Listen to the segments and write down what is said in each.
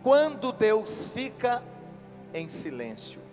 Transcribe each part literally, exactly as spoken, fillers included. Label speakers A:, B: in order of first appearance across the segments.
A: quando Deus fica em silêncio.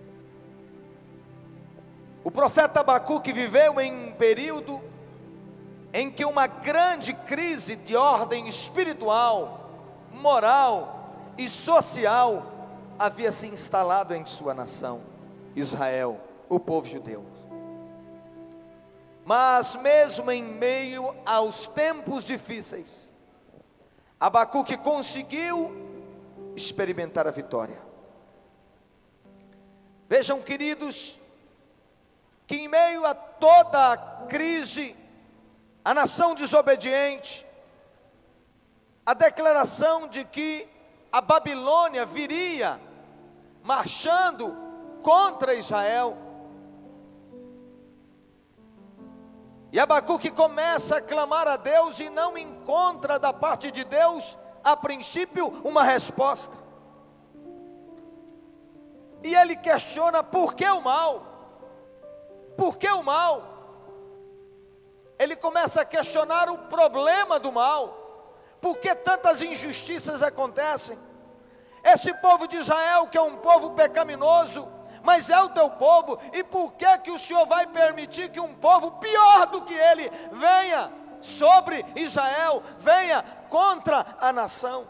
A: O profeta Abacuque viveu em um período em que uma grande crise de ordem espiritual, moral e social havia se instalado em sua nação, Israel, o povo judeu. Mas mesmo em meio aos tempos difíceis, Abacuque conseguiu experimentar a vitória. Vejam, queridos, que em meio a toda a crise, a nação desobediente, a declaração de que a Babilônia viria marchando contra Israel, e Abacuque começa a clamar a Deus e não encontra da parte de Deus, a princípio, uma resposta. E ele questiona: por que o mal? Por que o mal? Ele começa a questionar o problema do mal. Por que tantas injustiças acontecem? Esse povo de Israel, que é um povo pecaminoso, mas é o teu povo, e por que que o Senhor vai permitir que um povo pior do que ele venha sobre Israel, venha contra a nação?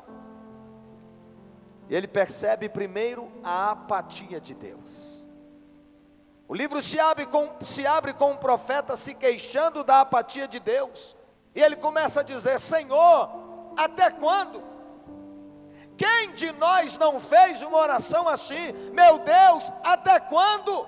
A: E ele percebe primeiro a apatia de Deus. O livro se abre com, se abre com um profeta se queixando da apatia de Deus, e ele começa a dizer: Senhor, até quando? Quem de nós não fez uma oração assim? Meu Deus, até quando?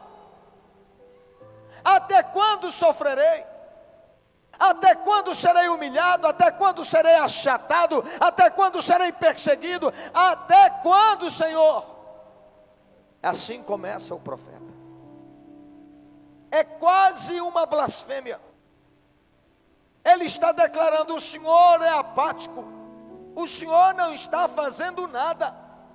A: Até quando sofrerei? Até quando serei humilhado? Até quando serei achatado? Até quando serei perseguido? Até quando, Senhor? Assim começa o profeta. É quase uma blasfêmia. Ele está declarando: o Senhor é apático, o Senhor não está fazendo nada.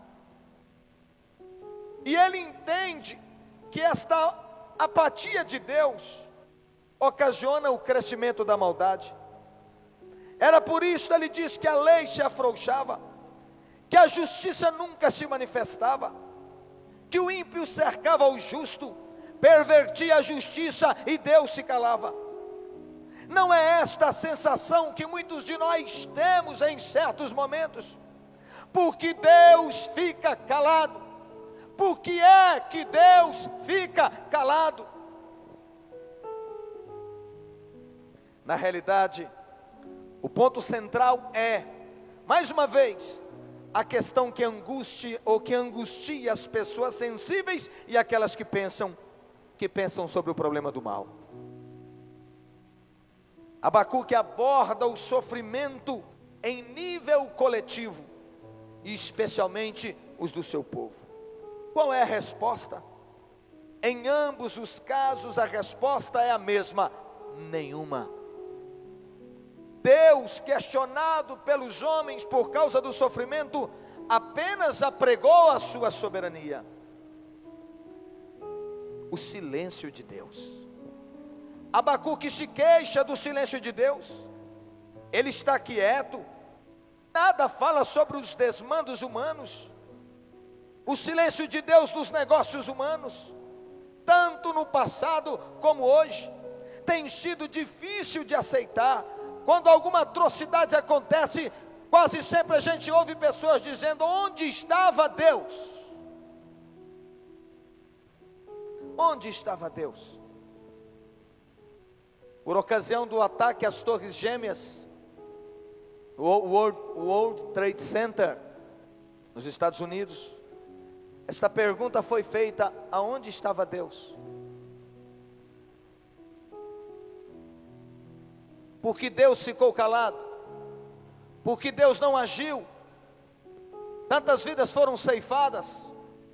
A: E ele entende que esta apatia de Deus ocasiona o crescimento da maldade. Era por isso que ele diz que a lei se afrouxava, que a justiça nunca se manifestava, que o ímpio cercava o justo, pervertia a justiça e Deus se calava. Não é esta a sensação que muitos de nós temos em certos momentos? Porque Deus fica calado? Por que é que Deus fica calado? Na realidade, o ponto central é, mais uma vez, a questão que angustia ou que angustia as pessoas sensíveis e aquelas que pensam que pensam sobre o problema do mal. Abacuque aborda o sofrimento em nível coletivo, e especialmente os do seu povo. Qual é a resposta? Em ambos os casos a resposta é a mesma: nenhuma. Deus, questionado pelos homens por causa do sofrimento, apenas apregou a sua soberania. O silêncio de Deus. Abacuque se queixa do silêncio de Deus. Ele está quieto, nada fala sobre os desmandos humanos, o silêncio de Deus nos negócios humanos, tanto no passado como hoje, tem sido difícil de aceitar. Quando alguma atrocidade acontece, quase sempre a gente ouve pessoas dizendo: onde estava Deus? Onde estava Deus? Por ocasião do ataque às Torres Gêmeas, o World, World Trade Center, nos Estados Unidos, esta pergunta foi feita: aonde estava Deus? Porque Deus ficou calado? Porque Deus não agiu? Tantas vidas foram ceifadas.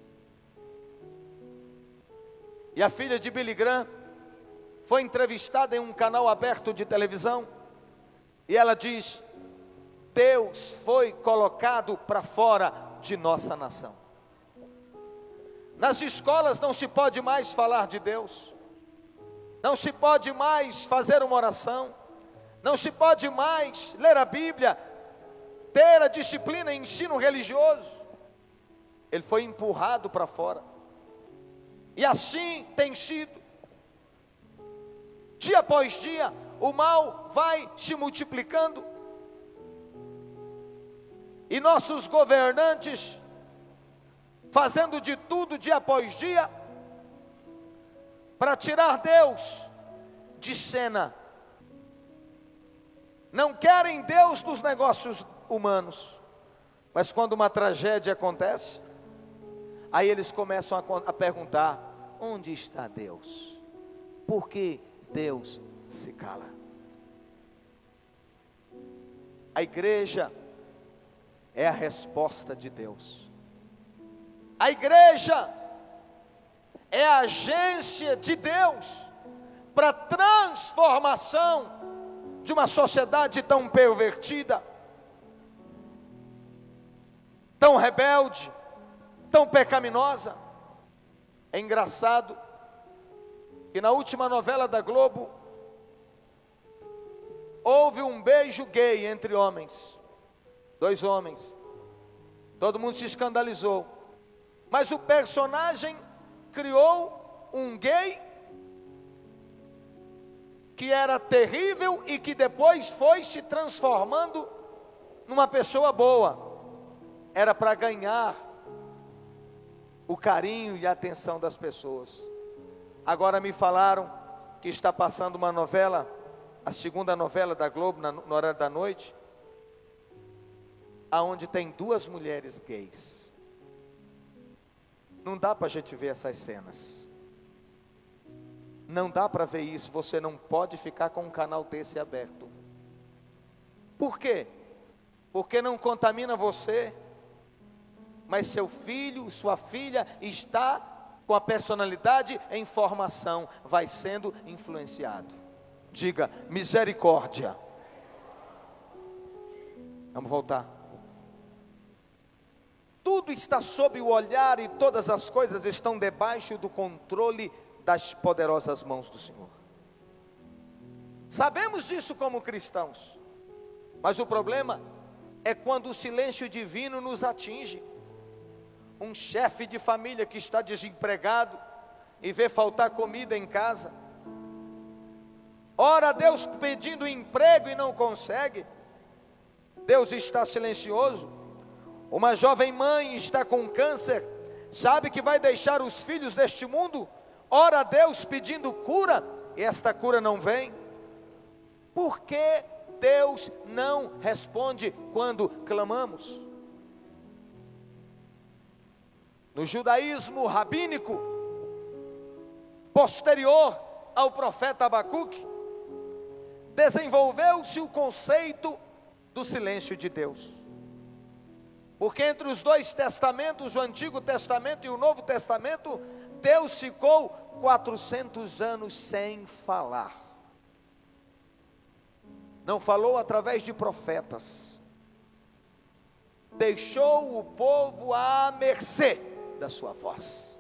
A: E a filha de Billy Graham foi entrevistada em um canal aberto de televisão, e ela diz: Deus foi colocado para fora de nossa nação. Nas escolas não se pode mais falar de Deus, não se pode mais fazer uma oração, não se pode mais ler a Bíblia, ter a disciplina e ensino religioso. ele foi empurrado para fora. E assim tem sido. Dia após dia, o mal vai se multiplicando. E nossos governantes, fazendo de tudo dia após dia, para tirar Deus de cena. Não querem Deus dos negócios humanos. Mas quando uma tragédia acontece, aí eles começam a, a perguntar: onde está Deus? Por que Deus se cala? A igreja é a resposta de Deus. A igreja é a agência de Deus para a transformação de uma sociedade tão pervertida, tão rebelde, tão pecaminosa. É engraçado que na última novela da Globo houve um beijo gay entre homens, dois homens. Todo mundo se escandalizou, mas o personagem criou um gay que era terrível e que depois foi se transformando numa pessoa boa. Era para ganhar o carinho e a atenção das pessoas. Agora me falaram que está passando uma novela, a segunda novela da Globo, na, no horário da noite, aonde tem duas mulheres gays. Não dá para a gente ver essas cenas. Não dá para ver isso. Você não pode ficar com um canal desse aberto. Por quê? Porque não contamina você, mas seu filho, sua filha está com a personalidade em formação, vai sendo influenciado. Diga: misericórdia. Vamos voltar. Tudo está sob o olhar e todas as coisas estão debaixo do controle das poderosas mãos do Senhor. Sabemos disso como cristãos, mas o problema é quando o silêncio divino nos atinge. Um chefe de família que está desempregado e vê faltar comida em casa, ora a Deus pedindo emprego e não consegue. Deus está silencioso. Uma jovem mãe está com câncer, sabe que vai deixar os filhos deste mundo, ora a Deus pedindo cura, e esta cura não vem. Por que Deus não responde quando clamamos? No judaísmo rabínico, posterior ao profeta Abacuque, desenvolveu-se o conceito do silêncio de Deus. Porque entre os dois testamentos, o Antigo Testamento e o Novo Testamento, Deus ficou quatrocentos anos sem falar. Não falou através de profetas. Deixou o povo à mercê da sua voz.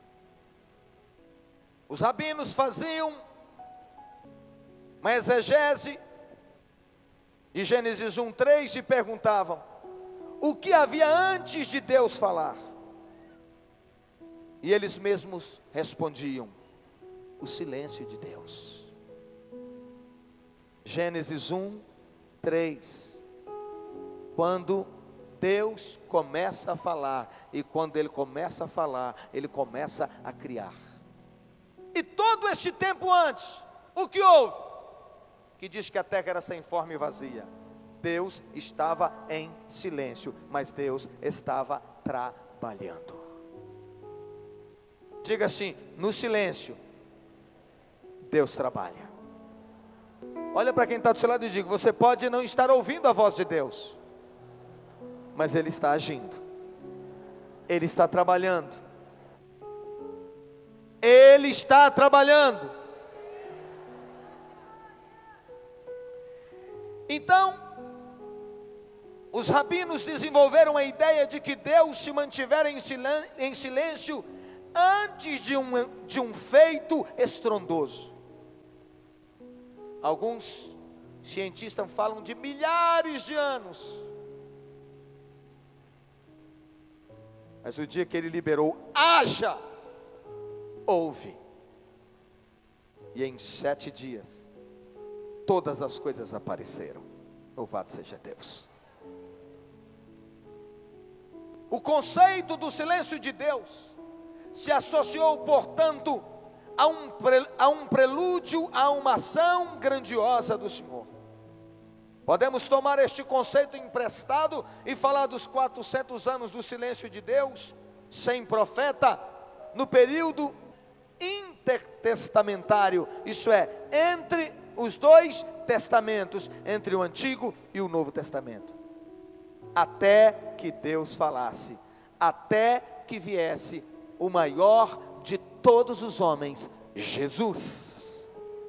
A: Os rabinos faziam uma exegese de Gênesis um, três e perguntavam: o que havia antes de Deus falar? E eles mesmos respondiam: o silêncio de Deus. Gênesis um, três. Quando Deus começa a falar, e quando Ele começa a falar, Ele começa a criar. E todo este tempo antes, o que houve? Que diz que a terra era sem forma e vazia. Deus estava em silêncio, mas Deus estava trabalhando. Diga assim: no silêncio, Deus trabalha. Olha para quem está do seu lado e diga: você pode não estar ouvindo a voz de Deus, mas Ele está agindo, Ele está trabalhando, Ele está trabalhando. Então, os rabinos desenvolveram a ideia de que Deus se mantivera em silêncio antes de um, de um feito estrondoso. Alguns cientistas falam de milhares de anos. Mas o dia que ele liberou, haja, houve. E em sete dias, todas as coisas apareceram. Louvado seja Deus. O conceito do silêncio de Deus se associou, portanto, a um, pre, a um prelúdio, a uma ação grandiosa do Senhor. Podemos tomar este conceito emprestado e falar dos quatrocentos anos do silêncio de Deus, sem profeta, no período intertestamentário, isso é, entre os dois testamentos, entre o Antigo e o Novo Testamento, até que Deus falasse, até que viesse o maior de todos os homens, Jesus.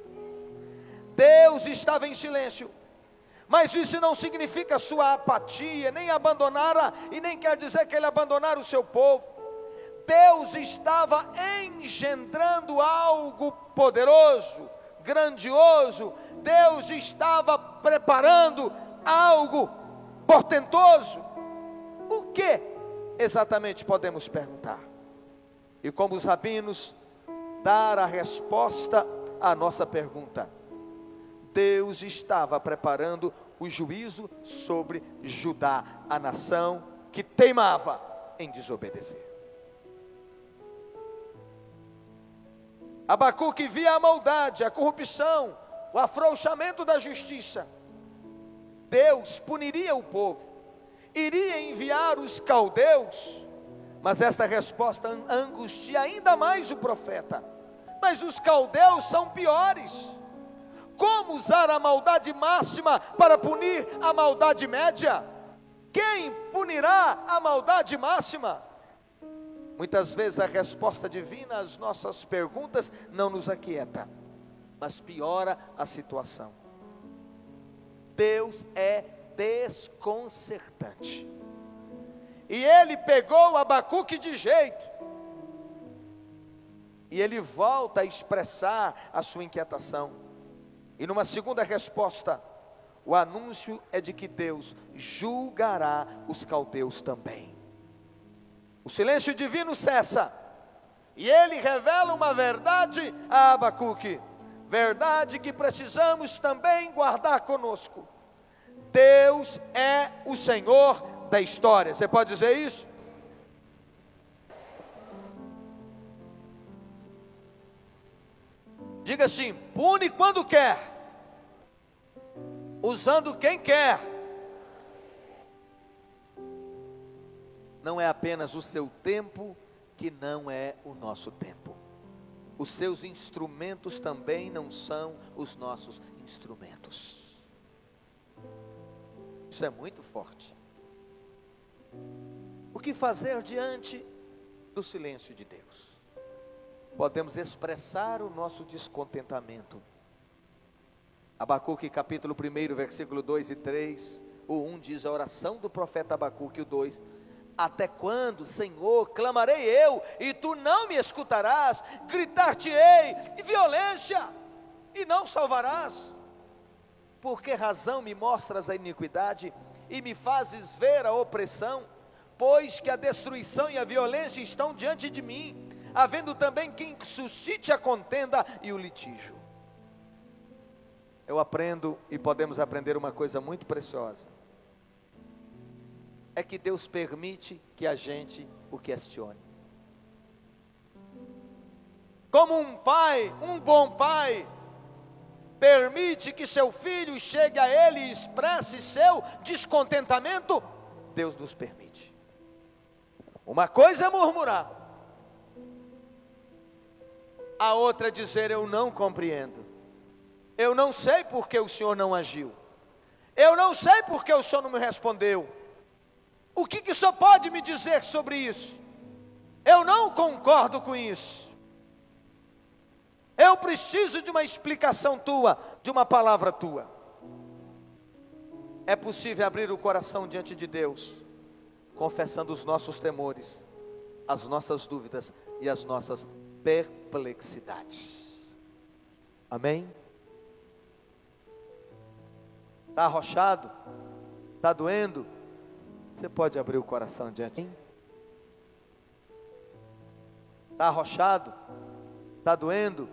A: Deus estava em silêncio, mas isso não significa sua apatia, nem abandonara, e nem quer dizer que ele abandonara o seu povo. Deus estava engendrando algo poderoso, grandioso. Deus estava preparando algo portentoso. O que exatamente podemos perguntar? E como os rabinos, dar a resposta à nossa pergunta. Deus estava preparando o juízo sobre Judá, a nação que teimava em desobedecer. Abacuque via a maldade, a corrupção, o afrouxamento da justiça. Deus puniria o povo, iria enviar os caldeus, mas esta resposta angustia ainda mais o profeta. Mas os caldeus são piores. Como usar a maldade máxima para punir a maldade média? Quem punirá a maldade máxima? Muitas vezes a resposta divina às nossas perguntas não nos aquieta, mas piora a situação. Deus é desconcertante. E ele pegou Abacuque de jeito. E ele volta a expressar a sua inquietação. E numa segunda resposta, o anúncio é de que Deus julgará os caldeus também. O silêncio divino cessa, e ele revela uma verdade a Abacuque, verdade que precisamos também guardar conosco. Deus é o Senhor da história. Você pode dizer isso? Diga assim: pune quando quer, usando quem quer. Não é apenas o seu tempo que não é o nosso tempo. Os seus instrumentos também não são os nossos instrumentos. Isso é muito forte. O que fazer diante do silêncio de Deus? Podemos expressar o nosso descontentamento. Abacuque capítulo um, versículo dois e três. O um diz a oração do profeta Abacuque, o dois: até quando, Senhor, clamarei eu, e tu não me escutarás? Gritar-te-ei em violência, e não salvarás. Por que razão me mostras a iniquidade, e me fazes ver a opressão? Pois que a destruição e a violência estão diante de mim, havendo também quem suscite a contenda e o litígio. Eu aprendo, e podemos aprender uma coisa muito preciosa, é que Deus permite que a gente o questione. Como um pai, um bom pai, permite que seu filho chegue a ele e expresse seu descontentamento, Deus nos permite. Uma coisa é murmurar, a outra é dizer: eu não compreendo, eu não sei porque o Senhor não agiu, eu não sei porque o Senhor não me respondeu. O que, que o Senhor pode me dizer sobre isso? Eu não concordo com isso. Eu preciso de uma explicação tua, de uma palavra tua. É possível abrir o coração diante de Deus, confessando os nossos temores, as nossas dúvidas e as nossas perplexidades. Amém? Está arrochado? Está doendo? Você pode abrir o coração diante de mim? Está arrochado? Está doendo?